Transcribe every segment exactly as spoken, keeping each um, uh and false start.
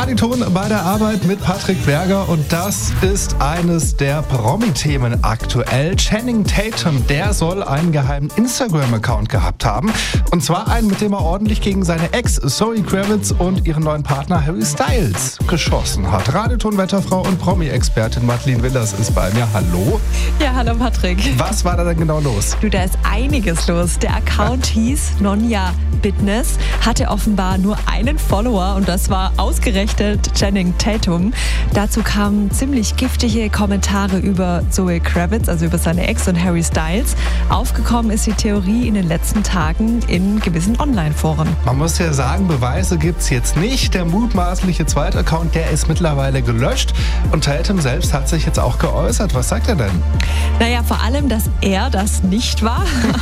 Radioton bei der Arbeit mit Patrick Berger und das ist eines der Promi-Themen aktuell. Channing Tatum, der soll einen geheimen Instagram-Account gehabt haben und zwar einen, mit dem er ordentlich gegen seine Ex Zoe Kravitz und ihren neuen Partner Harry Styles geschossen hat. Radioton-Wetterfrau und Promi-Expertin Madeleine Willers ist bei mir. Hallo. Ja, hallo Patrick. Was war da denn genau los? Du, da ist einiges los. Der Account hieß Nonja Fitness, hatte offenbar nur einen Follower und das war ausgerechnet Channing Tatum. Dazu kamen ziemlich giftige Kommentare über Zoe Kravitz, also über seine Ex und Harry Styles. Aufgekommen ist die Theorie in den letzten Tagen in gewissen Online-Foren. Man muss ja sagen, Beweise gibt's jetzt nicht. Der mutmaßliche zweite Account, der ist mittlerweile gelöscht und Tatum selbst hat sich jetzt auch geäußert. Was sagt er denn? Naja, vor allem, dass er das nicht war.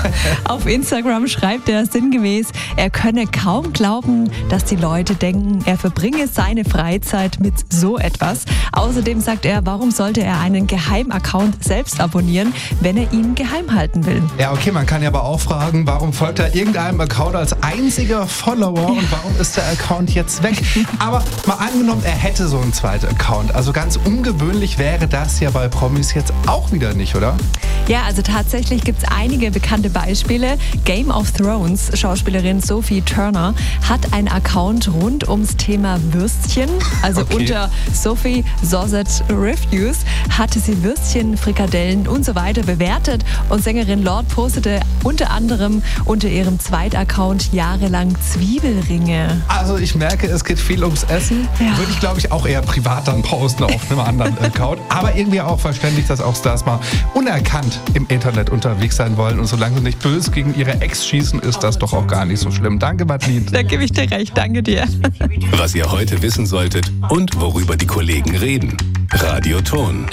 Auf Instagram schreibt er sinngemäß, er könne kaum glauben, dass die Leute denken, er verbringe seine Freizeit mit so etwas. Außerdem sagt er, warum sollte er einen Geheim-Account selbst abonnieren, wenn er ihn geheim halten will? Ja, okay, man kann ja aber auch fragen, warum folgt er irgendeinem Account als einziger Follower und warum ist der Account jetzt weg? Aber mal angenommen, er hätte so einen zweiten Account. Also ganz ungewöhnlich wäre das ja bei Promis jetzt auch wieder nicht, oder? Ja, also tatsächlich gibt es einige bekannte Beispiele. Game of Thrones Schauspielerin Sophie Turner hat einen Account rund ums Thema Würstchen. Also okay. Unter Sophie Sausage Reviews hatte sie Würstchen, Frikadellen und so weiter bewertet. Und Sängerin Lorde postete unter anderem unter ihrem Zweit-Account jahrelang Zwiebelringe. Also ich merke, es geht viel ums Essen. Ja. Würde ich, glaube ich, auch eher privat dann posten auf einem anderen Account. Aber irgendwie auch verständlich, dass auch Stars mal unerkannt im Internet unterwegs sein wollen. Und solange sie nicht böse gegen ihre Ex schießen, ist das doch auch gar nicht so schlimm. Danke, Madeleine. Da gebe ich dir recht. Danke dir. Was ihr heute wissen solltet und worüber die Kollegen reden. Radioton.